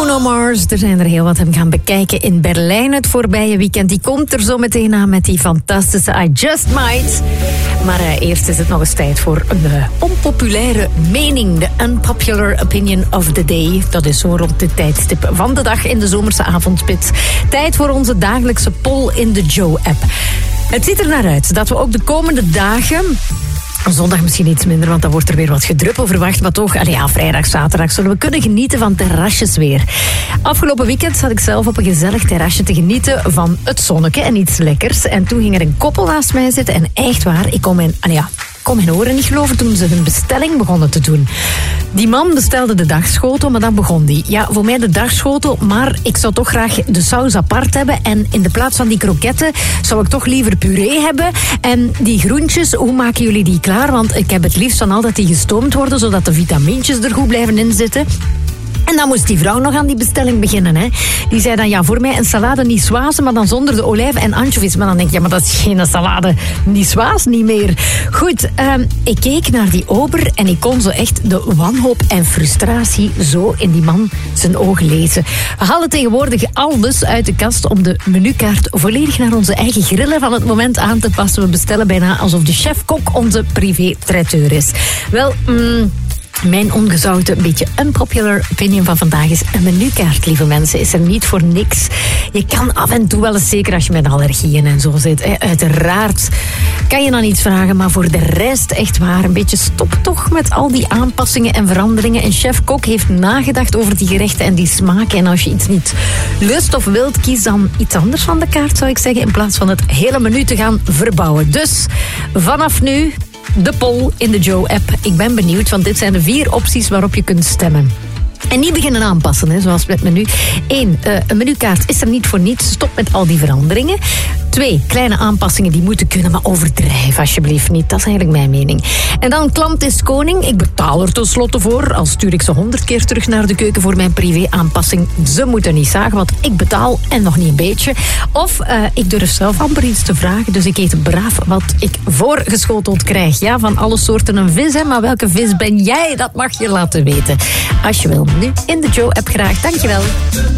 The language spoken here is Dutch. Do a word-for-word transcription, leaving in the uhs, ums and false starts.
Bruno Mars, er zijn er heel wat hem gaan bekijken in Berlijn het voorbije weekend. Die komt er zo meteen aan met die fantastische I Just Might. Maar uh, eerst is het nog eens tijd voor een uh, onpopulaire mening. De unpopular opinion of the day. Dat is zo rond dit tijdstip van de dag in de zomerse avondspits. Tijd voor onze dagelijkse poll in de Joe-app. Het ziet er naar uit dat we ook de komende dagen... Zondag misschien iets minder, want dan wordt er weer wat gedruppel verwacht. Maar toch, allee, ja, vrijdag, zaterdag zullen we kunnen genieten van terrasjes weer. Afgelopen weekend zat ik zelf op een gezellig terrasje te genieten van het zonnetje en iets lekkers. En toen ging er een koppel naast mij zitten. En echt waar, ik kon mijn, allee, ja, kon mijn oren niet geloven toen ze hun bestelling begonnen te doen. Die man bestelde de dagschotel, maar dan begon die. Ja, voor mij de dagschotel, maar ik zou toch graag de saus apart hebben. En in de plaats van die kroketten zou ik toch liever puree hebben. En die groentjes, hoe maken jullie die klaar? Want ik heb het liefst van al dat die gestoomd worden, zodat de vitamintjes er goed blijven in zitten. En dan moest die vrouw nog aan die bestelling beginnen. Hè. Die zei dan, ja, voor mij een salade niçoise, maar dan zonder de olijven en anchovies. Maar dan denk je, ja, maar dat is geen salade niçoise niet meer. Goed, um, ik keek naar die ober en ik kon zo echt de wanhoop en frustratie zo in die man zijn ogen lezen. We halen tegenwoordig alles uit de kast om de menukaart volledig naar onze eigen grillen van het moment aan te passen. We bestellen bijna alsof de chef-kok onze privé-traiteur is. Wel, mm, mijn ongezouten, beetje unpopular opinion van vandaag is een menukaart, lieve mensen, is er niet voor niks. Je kan af en toe wel eens, zeker als je met allergieën en zo zit, hè, uiteraard kan je dan iets vragen, maar voor de rest echt waar, een beetje stop toch met al die aanpassingen en veranderingen. En chef-kok heeft nagedacht over die gerechten en die smaken. En als je iets niet lust of wilt, kies dan iets anders van de kaart, zou ik zeggen, in plaats van het hele menu te gaan verbouwen. Dus vanaf nu de poll in de Joe-app. Ik ben benieuwd, want dit zijn de vier opties waarop je kunt stemmen. En niet beginnen aanpassen, hè, zoals met menu. Eén, uh, een menukaart is er niet voor niets. Stop met al die veranderingen. Twee, kleine aanpassingen die moeten kunnen, maar overdrijf alsjeblieft niet. Dat is eigenlijk mijn mening. En dan, klant is koning. Ik betaal er tenslotte voor. Al stuur ik ze honderd keer terug naar de keuken voor mijn privé-aanpassing. Ze moeten niet zagen, want ik betaal en nog niet een beetje. Of uh, ik durf zelf amper iets te vragen, dus ik eet braaf wat ik voorgeschoteld krijg. Ja, van alle soorten een vis, hè, maar welke vis ben jij? Dat mag je laten weten. Als je wil. Nu in de Joe-app graag. Dankjewel.